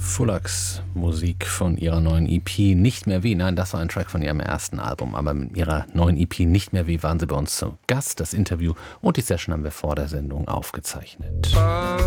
Fullux Musik von ihrer neuen EP Nicht mehr wie. Nein, das war ein Track von ihrem ersten Album, aber mit ihrer neuen EP Nicht mehr wie waren sie bei uns zu Gast. Das Interview und die Session haben wir vor der Sendung aufgezeichnet.